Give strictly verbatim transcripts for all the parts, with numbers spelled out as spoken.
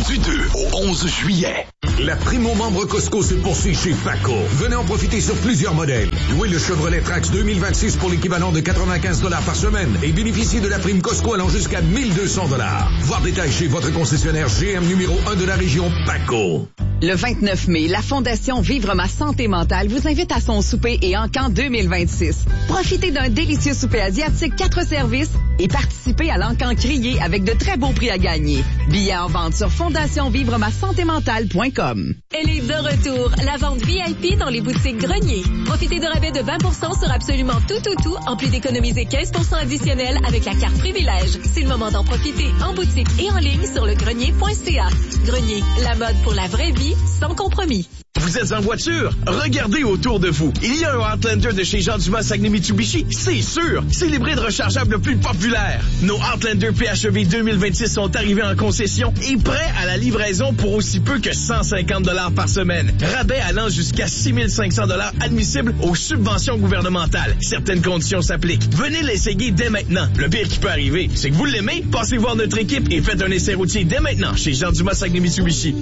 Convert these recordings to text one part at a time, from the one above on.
Du deux au onze juillet. La prime aux membres Costco se poursuit chez Faco. Venez en profiter sur plusieurs modèles. Louez le Chevrolet Trax deux mille vingt-six pour l'équivalent de quatre-vingt-quinze dollars par semaine et bénéficiez de la prime Costco allant jusqu'à mille deux cents dollars. Voir détail chez votre concessionnaire G M numéro un de la région Faco. Le vingt-neuf mai, la Fondation Vivre ma santé mentale vous invite à son souper et encamp deux mille vingt-six. Profitez d'un délicieux souper asiatique, quatre services et participez à l'encamp crié avec de très beaux prix à gagner. Billets en vente sur fondation vivre ma santé mentale point com. Elle est de retour, la vente V I P dans les boutiques Grenier. Profitez de rabais de vingt pour cent sur absolument tout, tout, tout, en plus d'économiser quinze pour cent additionnel avec la carte privilège. C'est le moment d'en profiter en boutique et en ligne sur le grenier point c a. Grenier, la mode pour la vraie vie, sans compromis. Vous êtes en voiture? Regardez autour de vous. Il y a un Outlander de chez Jean Dumas Saguenay-Mitsubishi, c'est sûr. C'est l'hybride rechargeable le plus populaire. Nos Outlander P H E V deux mille vingt-six sont arrivés en concession et prêts à la livraison pour aussi peu que cent cinquante dollars par semaine. Rabais allant jusqu'à six mille cinq cents dollars admissibles aux subventions gouvernementales. Certaines conditions s'appliquent. Venez l'essayer dès maintenant. Le pire qui peut arriver, c'est que vous l'aimez, passez voir notre équipe et faites un essai routier dès maintenant chez Jean Dumas Saguenay-Mitsubishi.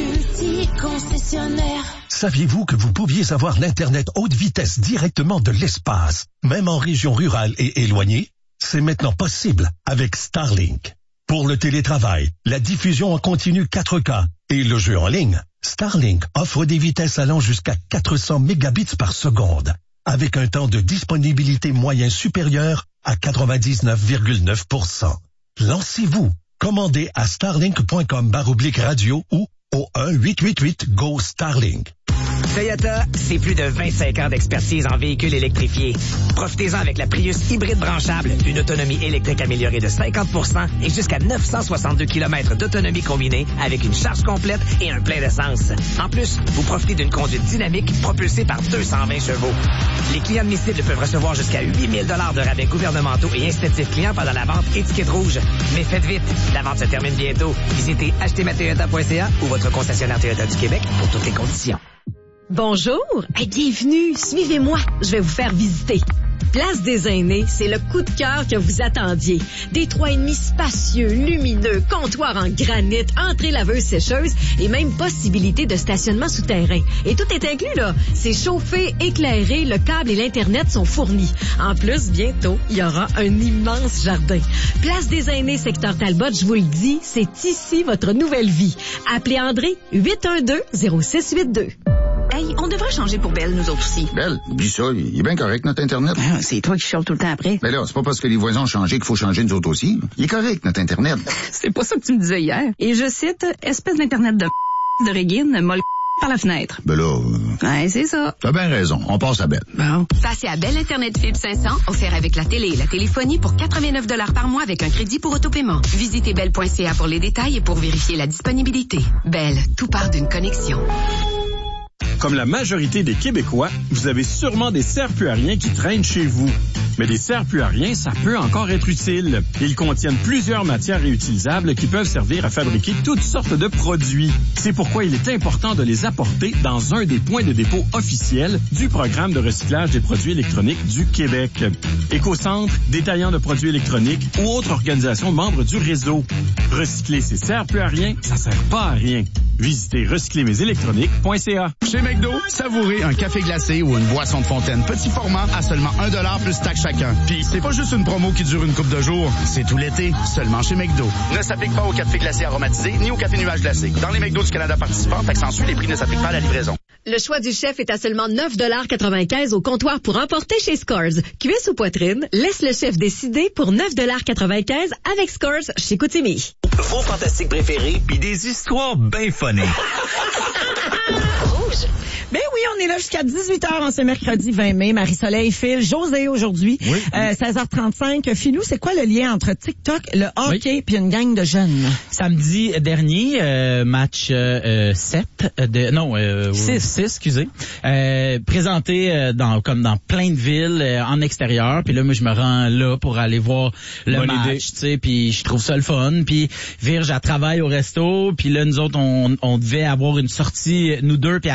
Saviez-vous que vous pouviez avoir l'Internet haute vitesse directement de l'espace, même en région rurale et éloignée? C'est maintenant possible avec Starlink. Pour le télétravail, la diffusion en continu quatre K et le jeu en ligne, Starlink offre des vitesses allant jusqu'à quatre cents mégabits par seconde, avec un temps de disponibilité moyen supérieur à quatre-vingt-dix-neuf virgule neuf pour cent. Lancez-vous. Commandez à starlink point com barre oblique radio ou au un huit huit huit G O Starlink. Toyota, c'est plus de vingt-cinq ans d'expertise en véhicules électrifiés. Profitez-en avec la Prius hybride branchable, une autonomie électrique améliorée de cinquante pour cent et jusqu'à neuf cent soixante-deux kilomètres d'autonomie combinée avec une charge complète et un plein d'essence. En plus, vous profitez d'une conduite dynamique propulsée par deux cent vingt chevaux. Les clients admissibles peuvent recevoir jusqu'à huit mille dollars de rabais gouvernementaux et incitatifs clients pendant la vente étiquette rouge. Mais faites vite, la vente se termine bientôt. Visitez acheter ma toyota point c a ou votre concessionnaire Toyota du Québec pour toutes les conditions. Bonjour et bienvenue, suivez-moi, je vais vous faire visiter. Place des Aînés, c'est le coup de cœur que vous attendiez. Des trois et demi spacieux, lumineux, comptoir en granit, entrée laveuse sécheuse et même possibilité de stationnement souterrain. Et tout est inclus, là. C'est chauffé, éclairé, le câble et l'Internet sont fournis. En plus, bientôt, il y aura un immense jardin. Place des Aînés, secteur Talbot, je vous le dis, c'est ici votre nouvelle vie. Appelez André, huit un deux zéro six huit deux. Hey, on devrait changer pour Belle, nous autres aussi. Belle? Oublie ça, il est bien correct, notre Internet. Ah, c'est toi qui chiales tout le temps après. Mais là, c'est pas parce que les voisins ont changé qu'il faut changer nous autres aussi. Il est correct, notre Internet. C'est pas ça que tu me disais hier. Et je cite, espèce d'Internet de de Régine, molle par la fenêtre. Ben là... Euh... Ouais, c'est ça. T'as bien raison, on passe à Belle. Bon. Passez à Belle Internet Fibre cinq cents, offert avec la télé et la téléphonie pour quatre-vingt-neuf dollars par mois avec un crédit pour autopaiement. Visitez belle point c a pour les détails et pour vérifier la disponibilité. Belle, tout part d'une connexion. Comme la majorité des Québécois, vous avez sûrement des serre-plus-à-rien qui traînent chez vous. Mais des serre-plus-à-rien, ça peut encore être utile. Ils contiennent plusieurs matières réutilisables qui peuvent servir à fabriquer toutes sortes de produits. C'est pourquoi il est important de les apporter dans un des points de dépôt officiels du programme de recyclage des produits électroniques du Québec. Écocentre, détaillant de produits électroniques ou autres organisations membres du réseau. Recycler ces serre-plus-à-rien, ça sert pas à rien. Visitez recycler mes électroniques point c a. Chez McDo, savourez un café glacé ou une boisson de fontaine petit format à seulement un dollar plus taxe chacun. Puis c'est pas juste une promo qui dure une couple de jours, c'est tout l'été, seulement chez McDo. Ne s'applique pas au café glacé aromatisé ni au café nuage glacé. Dans les McDo du Canada participants, taxe en suit, les prix ne s'appliquent pas à la livraison. Le choix du chef est à seulement neuf dollars quatre-vingt-quinze au comptoir pour emporter chez Scores. Cuisse ou poitrine, laisse le chef décider pour neuf dollars quatre-vingt-quinze avec Scores chez Koutimi. Vos fantastiques préférés puis des histoires bien funnées. Rouge. Ben oui, on est là jusqu'à dix-huit heures en ce mercredi vingt mai. Marie-Soleil, Phil, José aujourd'hui. Oui. Euh, seize heures trente-cinq. Philou, c'est quoi le lien entre TikTok, le hockey oui. puis une gang de jeunes? Samedi dernier, euh, match euh, sept, de, non, euh, six, excusez, euh, présenté euh, dans comme dans plein de villes euh, en extérieur. Puis là, moi, je me rends là pour aller voir le Bonne match, tu sais. Puis je trouve ça le fun. Puis Virge, elle travaille au resto. Puis là, nous autres, on, on devait avoir une sortie, nous deux, puis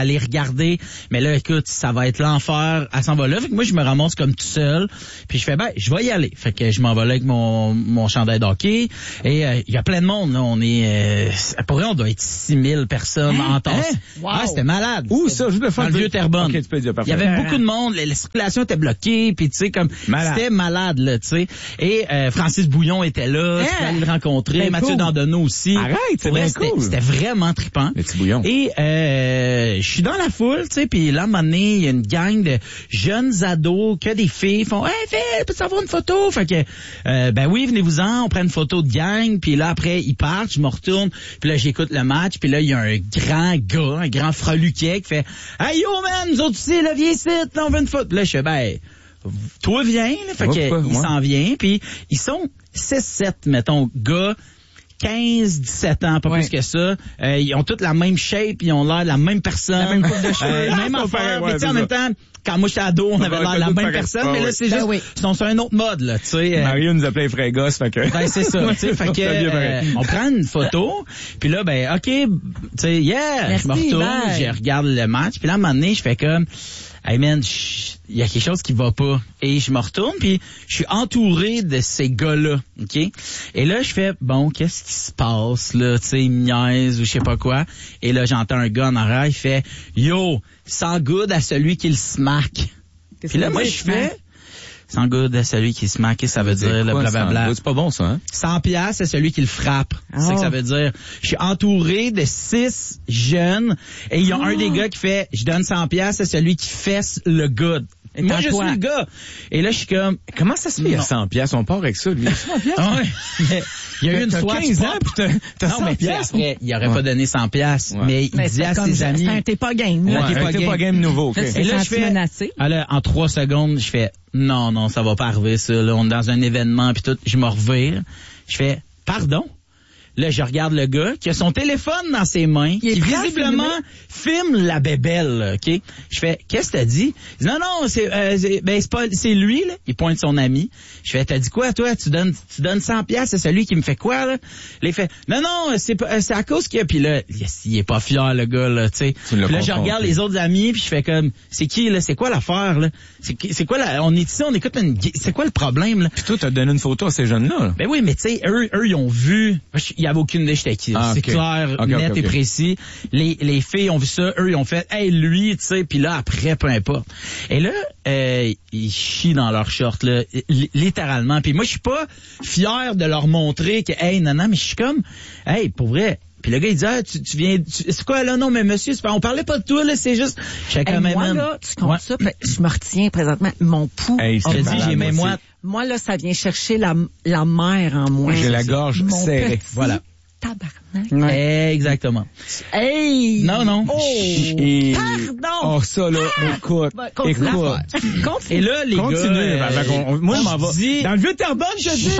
aller regarder. Mais là, écoute, ça va être l'enfer. Elle s'en va là. Fait que moi, je me ramasse comme tout seul. Puis je fais, ben, je vais y aller. Fait que je m'en vais là avec mon, mon chandail d'hockey. Et il euh, y a plein de monde, là. On est, euh, pour vrai, on doit être six mille personnes hein? en tasse. Hein? Wow. Ah, c'était malade. Où ça? Je veux faire dans le vieux Terrebonne. Okay, tu peux dire, il y avait beaucoup de monde. La, la circulation était bloquée. Puis tu sais, comme, malade. C'était malade, là, tu sais. Et euh, Francis Bouillon était là. Hein? Tu peux aller le rencontrer. Ben, Mathieu cool. Dandonneau aussi. Arrête, c'est vrai, c'était, cool. C'était vraiment trippant. Le petit Bouillon. Et euh, je suis dans la foule, tu sais, puis là, à un moment donné, il y a une gang de jeunes ados, que des filles font « Hey, Phil, peux-tu avoir une photo? » Fait que, euh, ben oui, venez-vous-en, on prend une photo de gang, puis là, après, ils partent, je me retourne, puis là, j'écoute le match, puis là, il y a un grand gars, un grand freluquet qui fait « Hey, yo, man, nous autres, tu sais, là, viens ici, on veut une photo. » Puis là, je fais « Ben, toi, viens. » Fait que, il ouais. s'en vient, puis ils sont six sept, mettons, gars, quinze, dix-sept ans, pas ouais. plus que ça. Euh, ils ont toutes la même shape, ils ont l'air de la même personne. La même coupe de cheveux. Euh, même affaire. Ouais, mais tu sais, en même temps, quand moi j'étais ado, on avait l'air de la même personne, ah, mais là, c'est juste, ben oui. ils sont sur un autre mode, là, tu sais. Mario nous appelait les frères gosses, fait que. Ben, c'est ça, tu sais, fait que, euh, on prend une photo, puis là, ben, OK, tu sais, yeah, merci, je me retourne, bye. Je regarde le match, puis là, à un moment donné, je fais comme, hey man, il y a quelque chose qui va pas. Et je me retourne, puis je suis entouré de ces gars-là, OK? Et là, je fais, bon, qu'est-ce qui se passe, là? Tu sais, ils me niaisent ou je sais pas quoi. Et là, j'entends un gars en arrière, il fait, yo, sans good à celui qui le smack. Puis là, moi, je fais, sans good à celui qui se smack, ça veut dire, le blablabla. C'est pas bon, ça, hein? cent piastres à celui qui le frappe. Oh. C'est ça que ça veut dire. Je suis entouré de six jeunes, et il y a oh. un des gars qui fait, je donne cent piastres à celui qui fesse le good. Et moi, je toi. suis le gars. Et là, je suis comme, comment ça se fait, il y a cent piastres? On part avec ça, lui. cent piastres? Ah ouais. Il y a eu une soirée. quinze ans, pis t'as, t'as non, mais après, il aurait ouais. pas donné cent piastres. Ouais. Mais il mais disait à ses ça, amis. C'est un t'es pas game, là. Ouais, t'es pas game nouveau, okay. Et là, je fais, menacé. Alors, en trois secondes, je fais, non, non, ça va pas arriver, ça, là. On est dans un événement, puis tout. Je me revire. Je fais, pardon? Là, je regarde le gars qui a son téléphone dans ses mains, qui visiblement filme la bébelle, OK? Je fais, qu'est-ce que t'as dit? Il dit, non, non, c'est, euh, c'est, ben, c'est pas, c'est lui, là. Il pointe son ami. Je fais, t'as dit quoi, toi? Tu donnes, tu donnes cent piastres, c'est celui qui me fait quoi, là? Là, il fait, non, non, c'est pas, c'est à cause qu'il y a, puis là, il est pas fier, le gars, là, tu sais. Puis là, je regarde les autres amis, puis je fais comme, c'est qui, là? C'est quoi l'affaire, là? C'est, c'est quoi la, on est ici, on écoute une, c'est quoi le problème, là? Puis toi, t'as donné une photo à ces jeunes-là, là. Ben oui, mais tu sais, eux, eux, ils ont vu, il y avait aucune idée j'étais qui. Ah, c'est okay. clair, okay, net okay, et okay. précis. Les, les filles ont vu ça, eux, ils ont fait, hey, lui, tu sais, puis là, après, peu importe. Et là, euh, ils chient dans leur short, là, li- littéralement. Puis moi, je suis pas fier de leur montrer que, hey, non, non, mais je suis comme, hey, pour vrai. Puis le gars, il dit, ah, tu, tu viens, tu, c'est quoi, là, non, mais monsieur, c'est pas, on parlait pas de toi, là, c'est juste, je hey, moi, même, là, tu comptes ouais. ça, je me retiens présentement, mon pouls. Hey, je te dis, j'ai même moi. Moi, là, ça vient chercher la, la mère en moi. J'ai la gorge mon serrée. Petit voilà. Tabarnak. Ouais. Exactement. Hey! Non, non. Oh! Et... Pardon! Oh, ça, là, ah! écoute. Ben, écoute. Et là, les Continue, gars... Euh, on, on, moi, je m'en vais. Dans le vieux Terrebonne, je dis.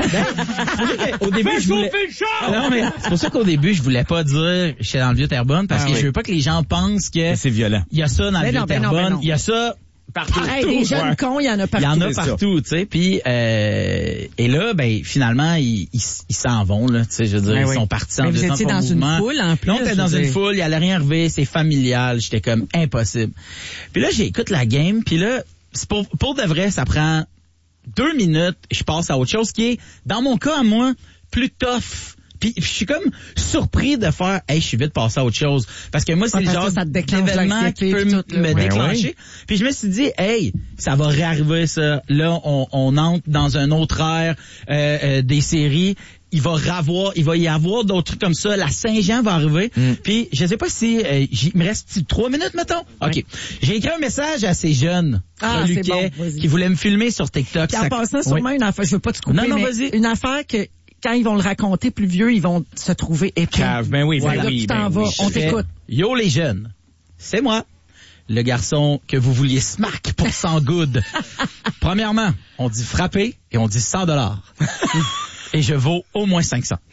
Ben, au début, je voulais... Non, mais c'est pour ça qu'au début, je voulais pas dire j'étais dans le vieux Terrebonne, parce ah, que oui. je veux pas que les gens pensent que... Mais c'est violent. Il y a ça dans ben le non, vieux ben Terrebonne. Non, ben il y a ça... Partout. Hey, des jeunes ouais. cons, il y en a partout. Il y en a partout, tu sais. Puis euh, et là, ben finalement, ils, ils, ils s'en vont là. Tu sais, je veux dire, ben ils oui. sont partis en deux temps. Vous étiez dans mouvement. une foule en plus. Non, on était dans une foule. Il allait rien arriver. C'est familial. J'étais comme impossible. Puis là, j'écoute la game. Puis là, c'est pour pour de vrai, ça prend deux minutes. Je passe à autre chose qui est, dans mon cas à moi, plus tough. Puis je suis comme surpris de faire, hey, je suis vite passé à autre chose. Parce que moi, c'est ah, le genre d'événement qui peut tout, me ouais, déclencher. Ouais. Puis je me suis dit, hey, ça va réarriver ça. Là, on, on entre dans un autre ère euh, euh, des séries. Il va ravoir, il va y avoir d'autres trucs comme ça. La Saint-Jean va arriver. Mm. Puis je sais pas si euh, il me reste trois minutes, mettons. Ok. Ouais. J'ai écrit un message à ces jeunes ah, Luquet, bon, qui voulaient me filmer sur TikTok. Puis en ça... passant, sûrement oui. une affaire. Je veux pas te couper, non, non, mais vas-y. une affaire que quand ils vont le raconter plus vieux, ils vont se trouver épais. Cave, ben oui, ben voilà, oui. Tu t'en ben vas, oui. on t'écoute. Yo les jeunes, c'est moi, le garçon que vous vouliez smack pour cent good. Premièrement, on dit frapper et on dit cent dollars. Et je vaux au moins cinq cents.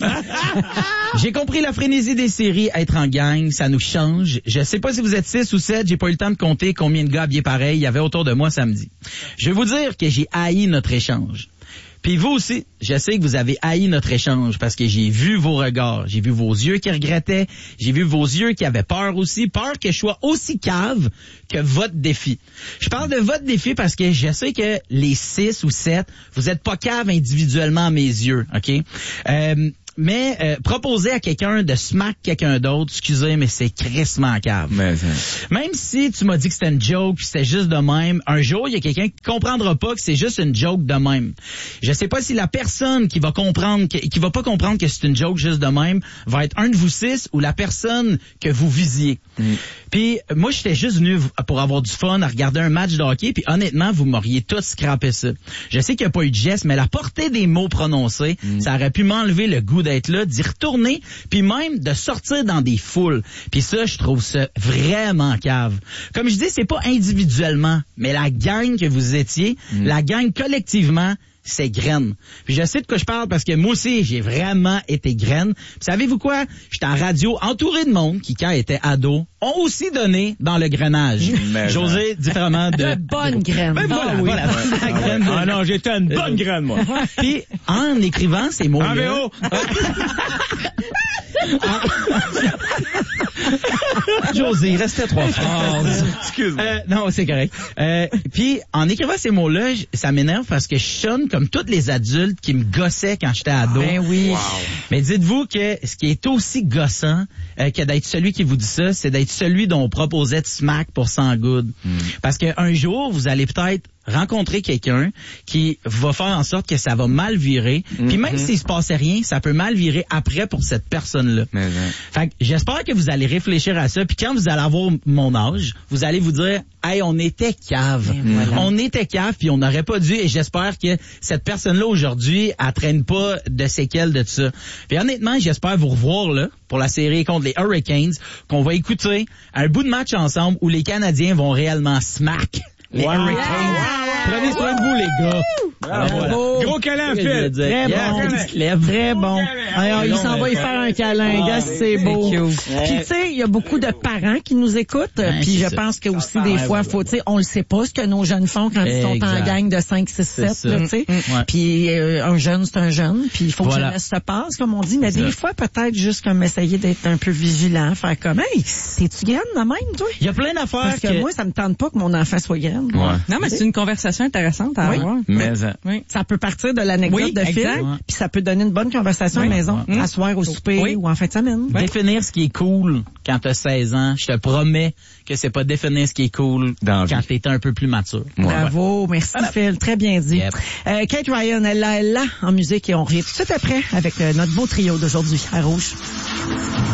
J'ai compris la frénésie des séries, être en gang, ça nous change. Je sais pas si vous êtes six ou sept, j'ai pas eu le temps de compter combien de gars habillés pareil il y avait autour de moi samedi. Je vais vous dire que j'ai haï notre échange. Puis vous aussi, je sais que vous avez haï notre échange parce que j'ai vu vos regards, j'ai vu vos yeux qui regrettaient, j'ai vu vos yeux qui avaient peur aussi, peur que je sois aussi cave que votre défi. Je parle de votre défi parce que je sais que les six ou sept, vous êtes pas cave individuellement à mes yeux, OK? Euh, Mais euh, proposer à quelqu'un de smack quelqu'un d'autre, excusez, mais c'est crissement cave. Mais, même si tu m'as dit que c'était une joke, puis c'était juste de même, un jour, il y a quelqu'un qui comprendra pas que c'est juste une joke de même. Je sais pas si la personne qui va comprendre, qui, qui va pas comprendre que c'est une joke juste de même, va être un de vous six ou la personne que vous visiez. Mm. Puis moi, j'étais juste venu pour avoir du fun, à regarder un match de hockey, puis honnêtement, vous m'auriez tous scrappé ça. Je sais qu'il n'y a pas eu de geste, mais la portée des mots prononcés, mm. ça aurait pu m'enlever le goût d'être là, d'y retourner, puis même de sortir dans des foules. Puis ça, je trouve ça vraiment cave. Comme je dis, c'est pas individuellement, mais la gang que vous étiez, mm. la gang collectivement, c'est graine. Puis je sais de quoi je parle parce que moi aussi, j'ai vraiment été graine. Puis savez-vous quoi? J'étais en radio entouré de monde qui, quand était ado, ont aussi donné dans le grainage. José, différemment de... De bonnes graines. Ben voilà, ah, oui. voilà. Ah, la graine ah non, j'étais une bonne graine, moi. Puis, en écrivant ces mots-là... En V O! José, il restait trois phrases. Oh, excuse-moi. Euh, non, c'est correct. Euh, puis, en écrivant ces mots-là, ça m'énerve parce que je sonne comme tous les adultes qui me gossaient quand j'étais ado. Ben oui. Wow. Mais dites-vous que ce qui est aussi gossant euh, que d'être celui qui vous dit ça, c'est d'être celui dont on proposait de smack pour cent good. Mm. Parce qu'un jour, vous allez peut-être rencontrer quelqu'un qui va faire en sorte que ça va mal virer. Mm-hmm. Puis même s'il se passait rien, ça peut mal virer après pour cette personne-là. Mm-hmm. Fait que j'espère que vous allez réfléchir à ça. Puis quand vous allez avoir mon âge, vous allez vous dire, hey, on était cave. Mm-hmm. On était cave, puis on n'aurait pas dû. Et j'espère que cette personne-là aujourd'hui, elle traîne pas de séquelles de ça. Puis honnêtement, j'espère vous revoir là pour la série contre les Hurricanes, qu'on va écouter un bout de match ensemble où les Canadiens vont réellement smack les wow. Hurricanes. Wow. Prenez soin de vous, les gars. Alors, voilà. Gros câlin, Phil. Très yeah, bon. Très bon. Alors, il s'en va y faire un câlin. Gars, c'est beau. Puis, tu sais, il y a beaucoup de parents qui nous écoutent. Ouais, puis, je ça. pense que aussi, des fois, faut, tu sais, on le sait pas ce que nos jeunes font quand ils sont en gang de cinq, six, sept, tu sais. Puis, euh, un jeune, c'est un jeune. Puis, il faut voilà. que jeunesse se passe, comme on dit. Mais des fois, peut-être juste comme essayer d'être un peu vigilant. Faire comme, hey, t'es-tu graine de même, toi? Il y a plein d'affaires. Parce que, que moi, ça me tente pas que mon enfant soit graine. Ouais. Non, mais c'est une conversation intéressante à oui. avoir. Mais oui. Ça peut partir de l'anecdote oui, de Phil, ouais. puis ça peut donner une bonne conversation oui. à la maison, ouais. à soir au souper oui. ou en fin de semaine. Oui. Définir ce qui est cool quand t'as seize ans, je te promets que c'est pas définir ce qui est cool Dans quand t'es un peu plus mature. Bravo, ouais. merci voilà. Phil, très bien dit. Yep. Euh, Kate Ryan, elle l'a, elle l'a en musique et on revient tout de suite après avec euh, notre beau trio d'aujourd'hui à Rouge.